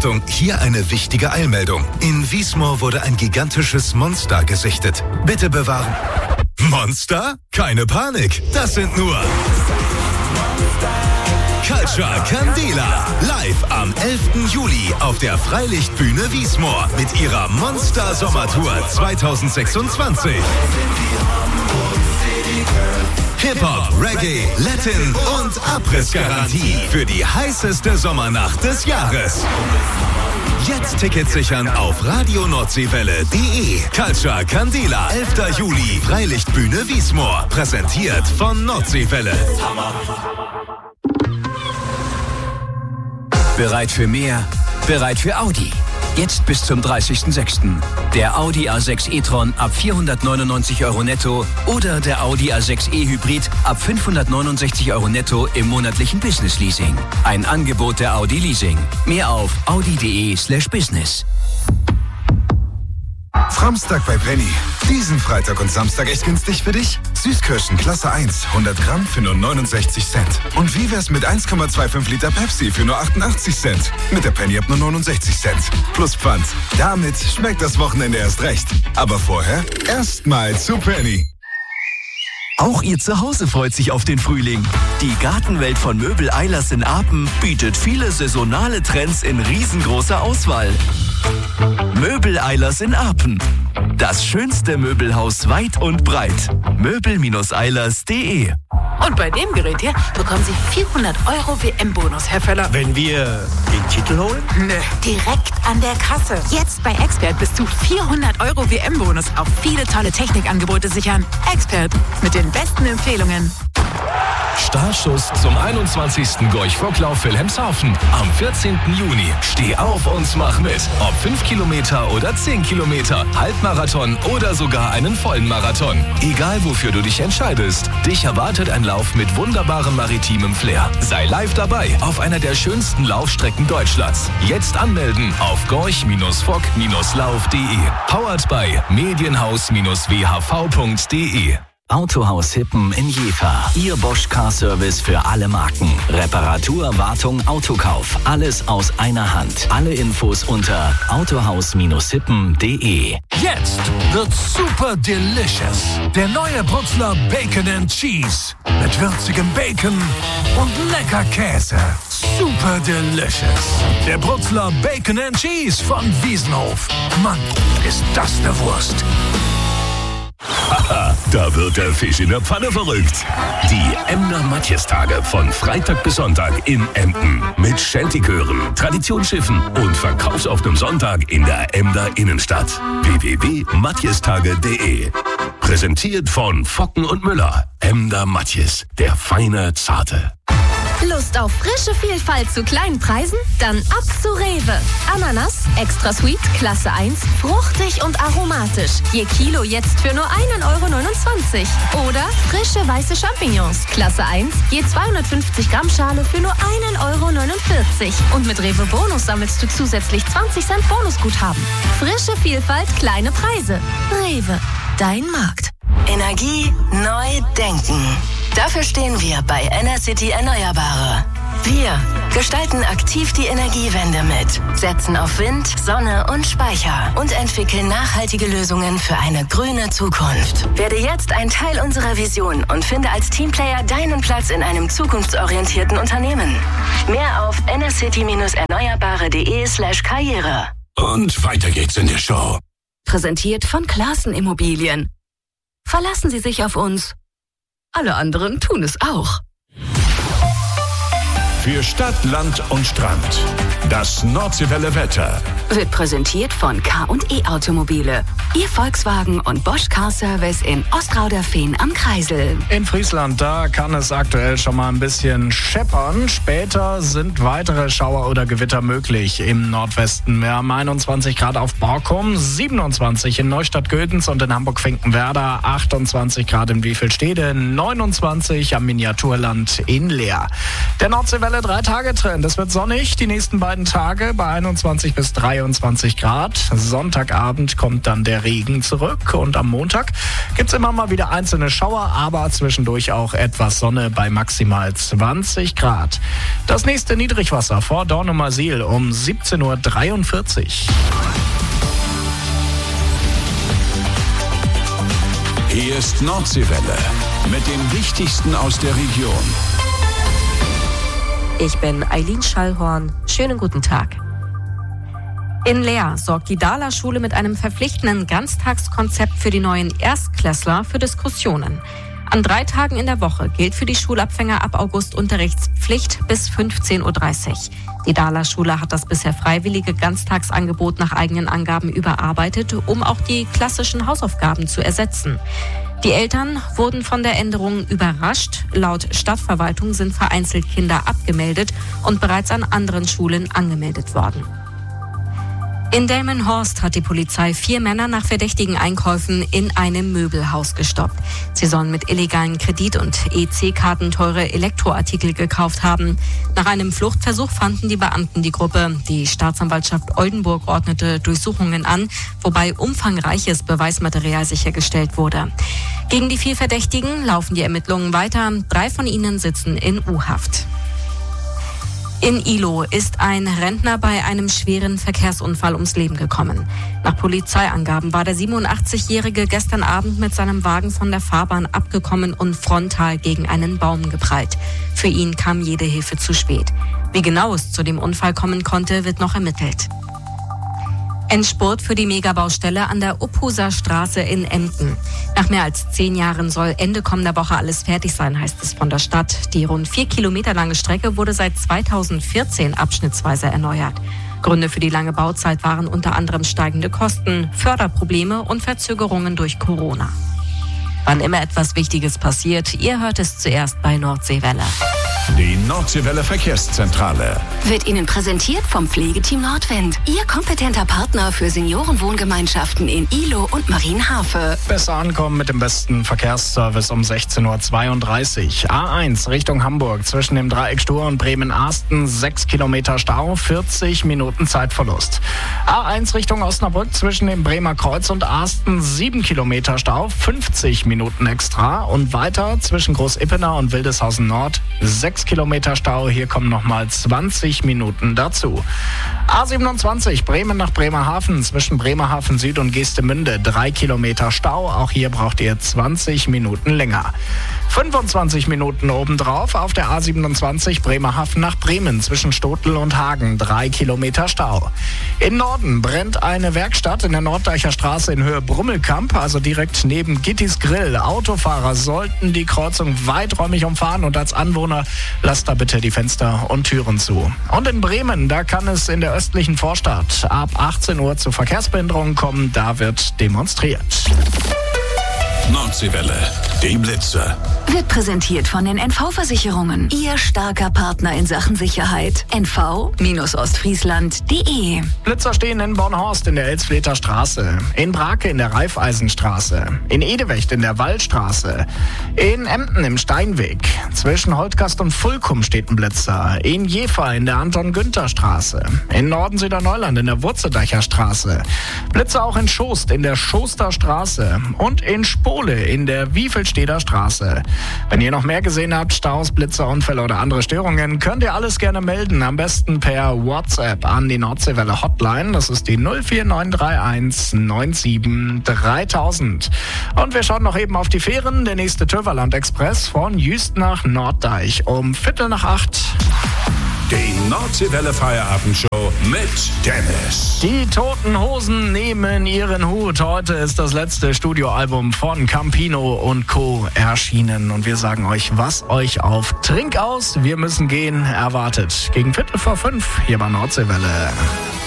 Achtung, hier eine wichtige Eilmeldung. In Wiesmoor wurde ein gigantisches Monster gesichtet. Bitte bewahren. Monster? Keine Panik, das sind nur Culture Candela. Live am 11. Juli auf der Freilichtbühne Wiesmoor mit ihrer Monster Sommertour 2026. Hip-Hop, Reggae, Latin und Abrissgarantie für die heißeste Sommernacht des Jahres. Jetzt Tickets sichern auf radionordseewelle.de. Culture Candela, 11. Juli, Freilichtbühne Wiesmoor. Präsentiert von Nordseewelle. Bereit für mehr? Bereit für Audi. Jetzt bis zum 30.06. Der Audi A6 e-tron ab 499 € netto oder der Audi A6 e-Hybrid ab 569 € netto im monatlichen Business-Leasing. Ein Angebot der Audi Leasing. Mehr auf audi.de/business. Framstag bei Penny. Diesen Freitag und Samstag echt günstig für dich? Süßkirschen Klasse 1, 100 Gramm für nur 69 Cent. Und wie wär's mit 1,25 Liter Pepsi für nur 88 Cent? Mit der Penny ab nur 69 Cent. Plus Pfand. Damit schmeckt das Wochenende erst recht. Aber vorher erstmal zu Penny. Auch Ihr Zuhause freut sich auf den Frühling. Die Gartenwelt von Möbel Eilers in Apen bietet viele saisonale Trends in riesengroßer Auswahl. Möbel Eilers in Apen. Das schönste Möbelhaus weit und breit. Möbel-eilers.de. Und bei dem Gerät hier bekommen Sie 400 € WM-Bonus, Herr Völler. Wenn wir den Titel holen? Nö, direkt an der Kasse. Jetzt bei Expert bis zu 400 € WM-Bonus auf viele tolle Technikangebote sichern. Expert mit den besten Empfehlungen. Startschuss zum 21. Gorch-Fock-Lauf Wilhelmshaven am 14. Juni. Steh auf und mach mit. Ob 5 Kilometer oder 10 Kilometer, Halbmarathon oder sogar einen vollen Marathon. Egal wofür du dich entscheidest, dich erwartet ein Lauf mit wunderbarem maritimem Flair. Sei live dabei auf einer der schönsten Laufstrecken Deutschlands. Jetzt anmelden auf gorch-fock-lauf.de. Powered by medienhaus-whv.de. Autohaus Hippen in Jever. Ihr Bosch Car Service für alle Marken. Reparatur, Wartung, Autokauf. Alles aus einer Hand. Alle Infos unter autohaus-hippen.de. Jetzt wird's super delicious. Der neue Brutzler Bacon and Cheese. Mit würzigem Bacon und lecker Käse. Super delicious. Der Brutzler Bacon and Cheese von Wiesenhof. Mann, ist das eine Wurst. Haha, da wird der Fisch in der Pfanne verrückt. Die Emder Matjestage von Freitag bis Sonntag in Emden. Mit Scheltikören, Traditionsschiffen und verkaufsoffenem Sonntag in der Emder Innenstadt. www.matjestage.de. Präsentiert von Focken und Müller. Emder Matjes, der feine Zarte. Lust auf frische Vielfalt zu kleinen Preisen? Dann ab zu Rewe. Ananas, extra sweet, Klasse 1, fruchtig und aromatisch. Je Kilo jetzt für nur 1,29 €. Oder frische weiße Champignons, Klasse 1, je 250 Gramm Schale für nur 1,49 €. Und mit Rewe Bonus sammelst du zusätzlich 20 Cent Bonusguthaben. Frische Vielfalt, kleine Preise. Rewe, dein Markt. Energie neu denken. Dafür stehen wir bei Enercity Erneuerbare. Wir gestalten aktiv die Energiewende mit, setzen auf Wind, Sonne und Speicher und entwickeln nachhaltige Lösungen für eine grüne Zukunft. Werde jetzt ein Teil unserer Vision und finde als Teamplayer deinen Platz in einem zukunftsorientierten Unternehmen. Mehr auf enercity-erneuerbare.de/Karriere. Und weiter geht's in der Show. Präsentiert von Classen Immobilien. Verlassen Sie sich auf uns. Alle anderen tun es auch. Für Stadt, Land und Strand. Das Nordseewelle Wetter. Wird präsentiert von K&E Automobile. Ihr Volkswagen und Bosch Car Service in Ostrauderfehn am Kreisel. In Friesland, da kann es aktuell schon mal ein bisschen scheppern. Später sind weitere Schauer oder Gewitter möglich im Nordwesten. Wir haben 21 Grad auf Borkum, 27 in Neustadt-Gödens und in Hamburg-Finkenwerder, 28 Grad in Wiefelstede, 29 am Miniaturland in Leer. Der Nordseewelle Nordseewelle 3-Tage-Trend. Es wird sonnig die nächsten beiden Tage bei 21 bis 23 Grad. Sonntagabend kommt dann der Regen zurück und am Montag gibt's immer mal wieder einzelne Schauer, aber zwischendurch auch etwas Sonne bei maximal 20 Grad. Das nächste Niedrigwasser vor Dornumersiel um 17:43 Uhr. Hier ist Nordseewelle mit dem Wichtigsten aus der Region. Ich bin Eileen Schallhorn. Schönen guten Tag. In Leer sorgt die Dahler-Schule mit einem verpflichtenden Ganztagskonzept für die neuen Erstklässler für Diskussionen. An 3 Tagen in der Woche gilt für die Schulabfänger ab August Unterrichtspflicht bis 15:30 Uhr. Die Dahler-Schule hat das bisher freiwillige Ganztagsangebot nach eigenen Angaben überarbeitet, um auch die klassischen Hausaufgaben zu ersetzen. Die Eltern wurden von der Änderung überrascht. Laut Stadtverwaltung sind vereinzelt Kinder abgemeldet und bereits an anderen Schulen angemeldet worden. In Delmenhorst hat die Polizei 4 Männer nach verdächtigen Einkäufen in einem Möbelhaus gestoppt. Sie sollen mit illegalen Kredit- und EC-Karten teure Elektroartikel gekauft haben. Nach einem Fluchtversuch fanden die Beamten die Gruppe. Die Staatsanwaltschaft Oldenburg ordnete Durchsuchungen an, wobei umfangreiches Beweismaterial sichergestellt wurde. Gegen die 4 Verdächtigen laufen die Ermittlungen weiter. 3 von ihnen sitzen in U-Haft. In Ihlow ist ein Rentner bei einem schweren Verkehrsunfall ums Leben gekommen. Nach Polizeiangaben war der 87-Jährige gestern Abend mit seinem Wagen von der Fahrbahn abgekommen und frontal gegen einen Baum geprallt. Für ihn kam jede Hilfe zu spät. Wie genau es zu dem Unfall kommen konnte, wird noch ermittelt. Endspurt für die Megabaustelle an der Uphuser Straße in Emden. Nach mehr als 10 Jahren soll Ende kommender Woche alles fertig sein, heißt es von der Stadt. Die rund 4 Kilometer lange Strecke wurde seit 2014 abschnittsweise erneuert. Gründe für die lange Bauzeit waren unter anderem steigende Kosten, Förderprobleme und Verzögerungen durch Corona. Wann immer etwas Wichtiges passiert, ihr hört es zuerst bei Nordseewelle. Die Nordseewelle Verkehrszentrale wird Ihnen präsentiert vom Pflegeteam Nordwind. Ihr kompetenter Partner für Seniorenwohngemeinschaften in Ihlow und Marienhafe. Besser ankommen mit dem besten Verkehrsservice um 16:32 Uhr. A1 Richtung Hamburg zwischen dem Dreieck Stur und Bremen-Arsten 6 Kilometer Stau, 40 Minuten Zeitverlust. A1 Richtung Osnabrück zwischen dem Bremer Kreuz und Arsten 7 Kilometer Stau, 50 Minuten extra. Und weiter zwischen Groß-Ippener und Wildeshausen Nord 6 Kilometer Stau, hier kommen nochmal 20 Minuten dazu. A27 Bremen nach Bremerhaven zwischen Bremerhaven Süd und Geestemünde 3 Kilometer Stau, auch hier braucht ihr 20 Minuten länger. 25 Minuten obendrauf auf der A27 Bremerhaven nach Bremen zwischen Stotel und Hagen 3 Kilometer Stau. Im Norden brennt eine Werkstatt in der Norddeicher Straße in Höhe Brummelkamp, also direkt neben Gittis Grill. Autofahrer sollten die Kreuzung weiträumig umfahren und als Anwohner lasst da bitte die Fenster und Türen zu. Und in Bremen, da kann es in der östlichen Vorstadt ab 18 Uhr zu Verkehrsbehinderungen kommen, da wird demonstriert. Nordseewelle, die Blitze. Wird präsentiert von den NV-Versicherungen. Ihr starker Partner in Sachen Sicherheit. NV-Ostfriesland.de. Blitzer stehen in Bornhorst in der Elsfleter Straße, in Brake in der Raiffeisenstraße, in Edewecht in der Wallstraße, in Emden im Steinweg, zwischen Holtgast und Fulkum steht ein Blitzer, in Jever in der Anton-Günther-Straße, in Norden-Süderneuland in der Wurzeldeicher Straße, Blitzer auch in Schost in der Schoster Straße und in Spole in der Wiefelsteder Straße. Wenn ihr noch mehr gesehen habt, Staus, Blitzer, Unfälle oder andere Störungen, könnt ihr alles gerne melden. Am besten per WhatsApp an die Nordseewelle Hotline. Das ist die 04931 97 3000. Und wir schauen noch eben auf die Fähren. Der nächste Töverland Express von Jüst nach Norddeich um 7:45. Die Nordseewelle Feierabendshow mit Dennis. Die Toten Hosen nehmen ihren Hut. Heute ist das letzte Studioalbum von Campino und Co. erschienen. Und wir sagen euch, was euch auf Trink aus, wir müssen gehen erwartet. Gegen 4:45 hier bei Nordseewelle.